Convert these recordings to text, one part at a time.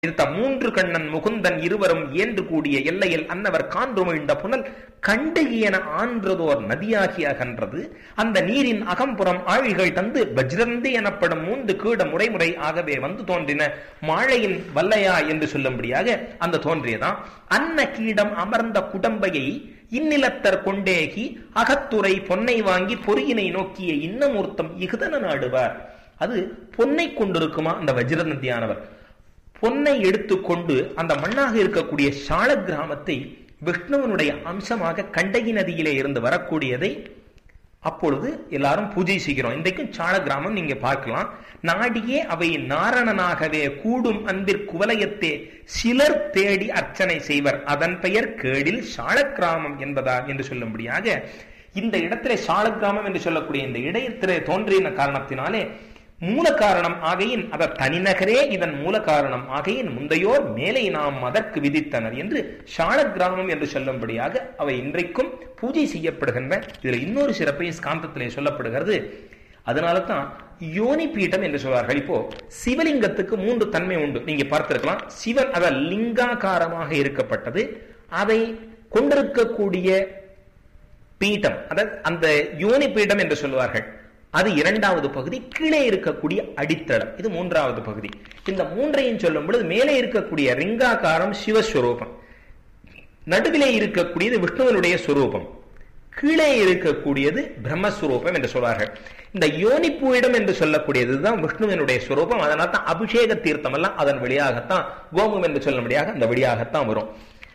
இருத்த மூன்று கண்ணன் முகுந்தன் இருவரும் ஏன்று கூடிய எல்லையில் அன்னவர் கான்றுமிழ்ந்த புனல் கண்டகியன ஆன்றதோர் நதியாகி அகன்றது. அந்த நீரின் அகம்புறம் ஆழிகள் தந்து வஜ்ரந்தி எனப்படும் மூன்று கீட முறைமுறை ஆகவே வந்து தோன்றின மாழையின் வல்லையா என்று சொல்லும்படியாக அந்த தோன்றியதான். அன்ன கீடம் அமர்ந்த குடம்பையை இந்நிலத்தர் கொண்டேகி அகத்துறை பொன்னை வாங்கி பொறியினை நோக்கிய இன்னமூர்த்தம் இகுதன நாடுவார். அது பொன்னை கொண்டிருக்குமா அந்த வஜ்ரநந்தியானவர். பொன்னை எடுத்துக்கொண்டு அந்த மண்ணாக இருக்கக்கூடிய சால கிராமத்தை விஷ்ணுவனுடைய அம்சமாக கண்டகி நதியிலே இருந்து வரக்கூடியதை அப்பொழுது எல்லாரும் பூஜை செய்கிறோம். இன்றைக்கும் சால கிராமம் நீங்க பார்க்கலாம். நாடியே அவை நாரணனாகவே கூடும் அன்பிற்குவலயத்தே சிலர் தேடி அர்ச்சனை செய்வர் அதன் பெயர் கேடில் சால கிராமம் என்பதா என்று சொல்லும்படியாக இந்த இடத்திலே சால கிராமம் என்று சொல்லக்கூடிய இந்த இடத்திலே தோன்றின காரணத்தினாலே மூல காரணம் ஆகையின் அவர் தனிநகரே இதன் மூல காரணம் ஆகையின் முந்தையோர் மேலே நாம் அதற்கு விதித்தனர் என்று சால கிராமம் என்று சொல்லும்படியாக அவை இன்றைக்கும் பூஜை செய்யப்படுகின்ற. இதுல இன்னொரு சிறப்பை ஸ்காந்தத்திலே சொல்லப்படுகிறது. அதனால தான் யோனி பீடம் என்று சொல்வார்கள். இப்போ சிவலிங்கத்துக்கு மூன்று தன்மை உண்டு. நீங்க பார்த்திருக்கலாம். சிவன் அத லிங்காகாரமாக இருக்கப்பட்டது. அதை கொண்டிருக்கக்கூடிய பீடம் அதாவது அந்த யோனி பீடம் என்று சொல்வார்கள். அது இரண்டாவது பகுதி. கீழே இருக்கக்கூடிய அடித்தளம் இது மூன்றாவது பகுதி. இந்த மூன்றையும் சொல்லும் பொழுது மேலே இருக்கக்கூடிய ரிங்காகாரம் சிவஸ்வரூபம், நடுவிலே இருக்கக்கூடியது விஷ்ணுவனுடைய சுரூபம், கீழே இருக்கக்கூடியது பிரம்மஸ்வரூபம் என்று சொல்வார்கள். இந்த யோனிப்பூயிடம் என்று சொல்லக்கூடியதுதான் விஷ்ணுவனுடைய சுரூபம். அதனால தான் அபிஷேக தீர்த்தம் எல்லாம் அதன் வழியாகத்தான் கோமம் என்று சொல்லும்படியாக அந்த வழியாகத்தான் வரும்.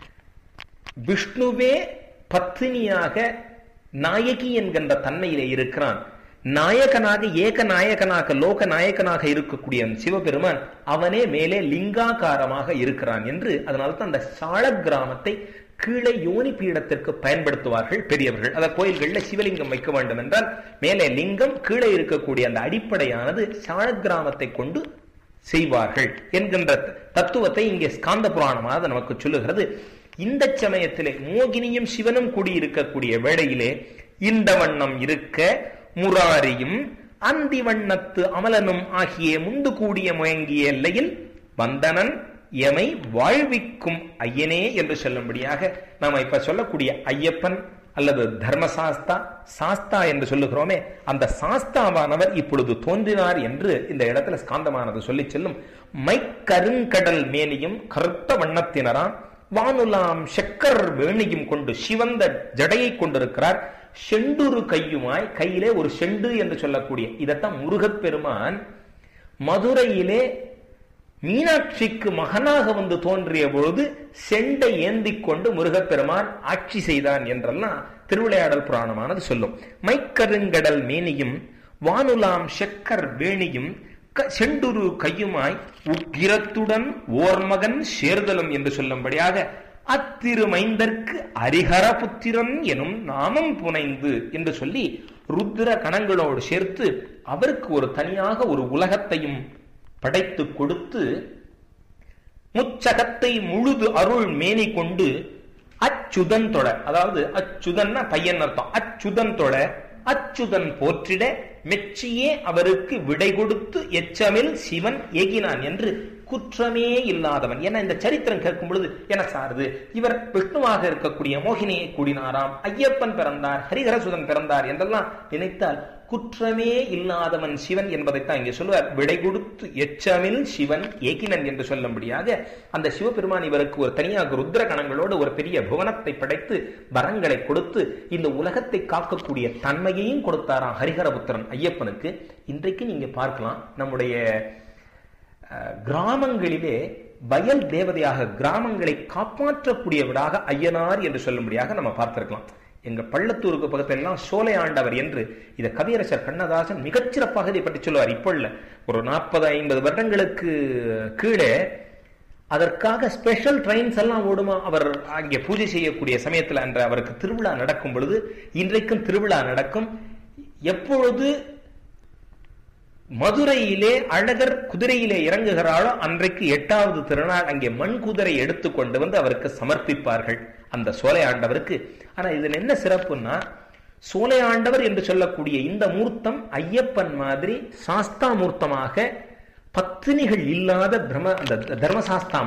விஷ்ணுவே பத்தினியாக நாயகி என்கின்ற தன்மையிலே இருக்கிறான். நாயகனாக ஏக நாயகனாக லோக நாயகனாக இருக்கக்கூடிய சிவபெருமான் அவனே மேலே லிங்காகாரமாக இருக்கிறான் என்று அதனால்தான் அந்த சால கிராமத்தை கீழே யோனி பீடத்திற்கு பயன்படுத்துவார்கள் பெரியவர்கள். அத கோயில்கள்ல சிவலிங்கம் வைக்க வேண்டும் என்றால் மேலே லிங்கம், கீழே இருக்கக்கூடிய அந்த அடிப்படையானது சால கிராமத்தை கொண்டு செய்வார்கள் என்கின்ற தத்துவத்தை இங்கே ஸ்காந்த புராணமாக நமக்கு சொல்லுகிறது. இந்த சமயத்திலே மோகினியும் சிவனும் கூடியிருக்கக்கூடிய வேளையிலே இந்த வண்ணம் இருக்க முராரியும் அந்தி வண்ணத்து அமலனும் ஆகிய முந்து கூடிய முயங்கிய எல்லையில் வந்தனன் எமை வாழ்விக்கும் ஐயனே என்று சொல்லும்படியாக நாம இப்ப சொல்லக்கூடிய ஐயப்பன் அல்லது தர்மசாஸ்தா சாஸ்தா என்று சொல்லுகிறோமே அந்த சாஸ்தாவானவர் இப்பொழுது தோன்றினார் என்று இந்த இடத்துல ஸ்காந்தமானது சொல்லி செல்லும். மைக்கருங்கடல் மேனியும் கருத்த வண்ணத்தினராம் வானுலாம் செக்கர் வேணியும் கொண்டு சிவந்த ஜடையை கொண்டிருக்கிறார். செண்டுரு கையுமாய், கையிலே ஒரு செண்டு என்று சொல்லக்கூடிய இதைத்தான் முருகப்பெருமான் மதுரையிலே மீனாட்சிக்கு மகனாக வந்து தோன்றிய பொழுது செண்டை ஏந்தி கொண்டு முருகப்பெருமான் ஆட்சி செய்தான் என்றெல்லாம் திருவிளையாடல் புராணமானது சொல்லும். மைக்கருங்கடல் மேனியும் வானுலாம் செக்கர் வேணியும் செண்டுரு கையுமாய் உக்கிரத்துடன் ஓர்மகன் சேர்தலும் என்று சொல்லும்படியாக அத்திருமைந்தற்கு அரிஹர புத்திரன் எனும் நாமம் புனைந்து என்று சொல்லி ருத்ர கணங்களோடு சேர்த்து அவருக்கு ஒரு தனியாக ஒரு உலகத்தையும் படைத்து கொடுத்து முச்சகத்தை முழுது அருள் மேனி கொண்டு அச்சுதன் தொழ, அதாவது அச்சுதன்னா பையன் அர்த்தம், அச்சுதன் தொழ அச்சுதன் போற்றிட மெச்சியே அவருக்கு விடை கொடுத்து எச்சமில் சிவன் ஏகினான் என்று குற்றமே இல்லாதவன். ஏன்னா இந்த சரித்திரம் கேட்கும் பொழுது என சாருது இவர் விஷ்ணுவாக இருக்கக்கூடிய மோகினியை கூடினாராம், ஐயப்பன் பிறந்தார், ஹரிஹரசுதன் பிறந்தார் என்றெல்லாம் நினைத்தால் குற்றமே இல்லாதவன் சிவன் என்பதைத்தான் இங்கே சொல்லுவார். விடை கொடுத்து எச்சமில் சிவன் ஏகினன் என்று சொல்லும்படியாக அந்த சிவபெருமான் இவருக்கு ஒரு தனியாக ருத்ர கணங்களோடு ஒரு பெரிய புவனத்தை படைத்து வரங்களை கொடுத்து இந்த உலகத்தை காக்கக்கூடிய தன்மையையும் கொடுத்தாராம் ஹரிஹரபுத்திரன் ஐயப்பனுக்கு. இன்றைக்கு நீங்க பார்க்கலாம் நம்முடைய கிராமங்களிலே வயல் தேவதையாக கிராமங்களை காப்பாற்றக்கூடியவராக ஐயனார் என்று சொல்லும்படியாக நம்ம பார்த்திருக்கலாம். எங்க பள்ளத்தூருக்கு பக்கத்துல எல்லாம் சோலை ஆண்டவர் என்று இதை கவியரசர் கண்ணதாசன் மிகச்சிறப்பாக இதை பற்றி சொல்லுவார். இப்போ இல்ல, ஒரு 40-50 வருடங்களுக்கு கீழே அதற்காக ஸ்பெஷல் ட்ரெயின்ஸ் எல்லாம் ஓடுமா அவர் அங்கே பூஜை செய்யக்கூடிய சமயத்தில் அன்று அவருக்கு திருவிழா நடக்கும் பொழுது. இன்றைக்கும் திருவிழா நடக்கும். எப்பொழுது மதுரையிலே அழகர் குதிரையிலே இறங்குகிறாளோ அன்றைக்கு 8வது திருநாள் அங்கே மண் குதிரை எடுத்து கொண்டு வந்து அவருக்கு சமர்ப்பிப்பார்கள் அந்த சோலை ஆண்டவருக்கு. ஆனா இதுல என்ன சிறப்புன்னா சோலை ஆண்டவர் என்று சொல்லக்கூடிய இந்த மூர்த்தம் ஐயப்பன் மாதிரி சாஸ்தா மூர்த்தமாக பத்தினிகள் இல்லாத அந்த தர்மசாஸ்தா